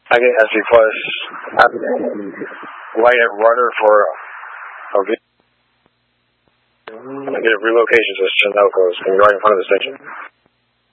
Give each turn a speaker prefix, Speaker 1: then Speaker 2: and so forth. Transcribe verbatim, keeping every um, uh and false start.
Speaker 1: I get S C plus. Light at rudder for a I get a relocation to Sunoco's and right in front of the station.